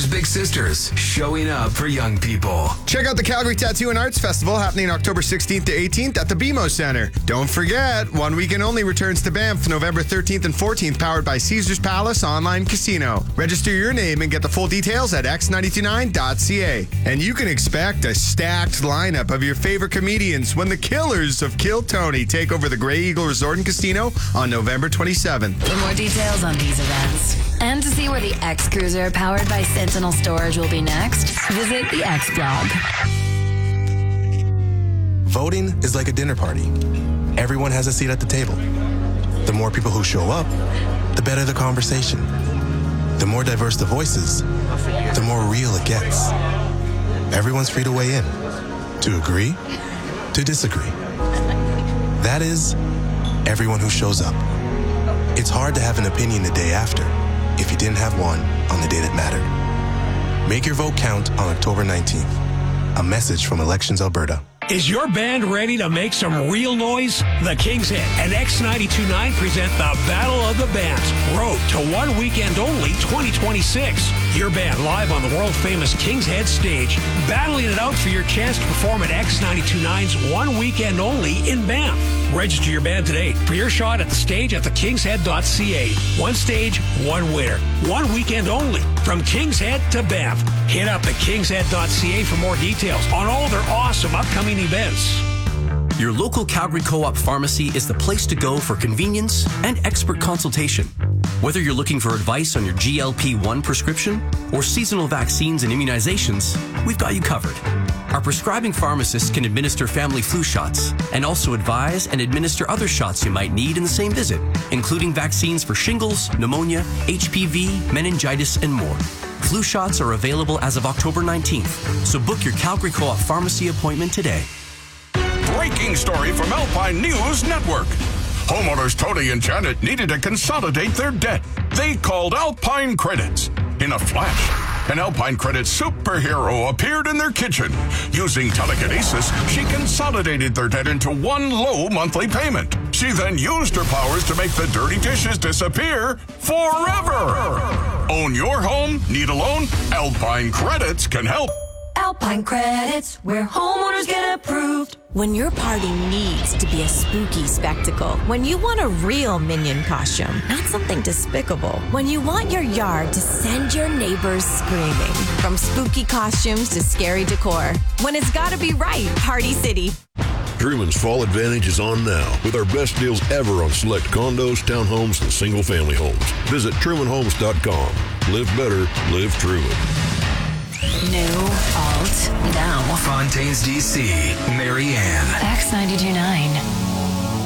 Calgary's big sisters, showing up for young people. Check out the Calgary Tattoo and Arts Festival happening October 16th to 18th at the BMO Center. Don't forget, One Weekend Only returns to Banff November 13th and 14th, powered by Caesars Palace Online Casino. Register your name and get the full details at x929.ca. And you can expect a stacked lineup of your favorite comedians when the Killers of Kill Tony take over the Grey Eagle Resort and Casino on November 27th. For more details on these events and to see where the X Cruiser powered by Sentinel Storage will be next, visit the X blog. Voting is like a dinner party. Everyone has a seat at the table. The more people who show up, the better the conversation. The more diverse the voices, the more real it gets. Everyone's free to weigh in, to agree, to disagree. That is, everyone who shows up. It's hard to have an opinion the day after if you didn't have one on the day that mattered. Make your vote count on October 19th. A message from Elections Alberta. Is your band ready to make some real noise? The King's Head and X92.9 present the Battle of the Bands, Road to One Weekend Only 2026. Your band live on the world-famous King's Head stage, battling it out for your chance to perform at X92.9's One Weekend Only in Banff. Register your band today for your shot at the stage at thekingshead.ca. One stage, one winner. One weekend only. From King's Head to Banff. Hit up thekingshead.ca for more details on all their awesome upcoming events. Your local Calgary Co-op pharmacy is the place to go for convenience and expert consultation. Whether you're looking for advice on your GLP-1 prescription or seasonal vaccines and immunizations, we've got you covered. Our prescribing pharmacists can administer family flu shots and also advise and administer other shots you might need in the same visit, including vaccines for shingles, pneumonia, HPV, meningitis, and more. Flu shots are available as of October 19th, so book your Calgary Co-op pharmacy appointment today. Breaking story from Alpine News Network. Homeowners Tony and Janet needed to consolidate their debt. They called Alpine Credits. In a flash, an Alpine Credit superhero appeared in their kitchen. Using telekinesis, she consolidated their debt into one low monthly payment. She then used her powers to make the dirty dishes disappear forever. Own your home? Need a loan? Alpine Credits can help. Alpine Credits, where homeowners get approved. When your party needs to be a spooky spectacle, when you want a real Minion costume, not something despicable, when you want your yard to send your neighbors screaming, from spooky costumes to scary decor, when it's gotta be right, Party City. Truman's Fall Advantage is on now with our best deals ever on select condos, townhomes, and single-family homes. Visit TrumanHomes.com. Live better, live Truman. New, alt, now. Fontaine's DC, Marianne. X92.9.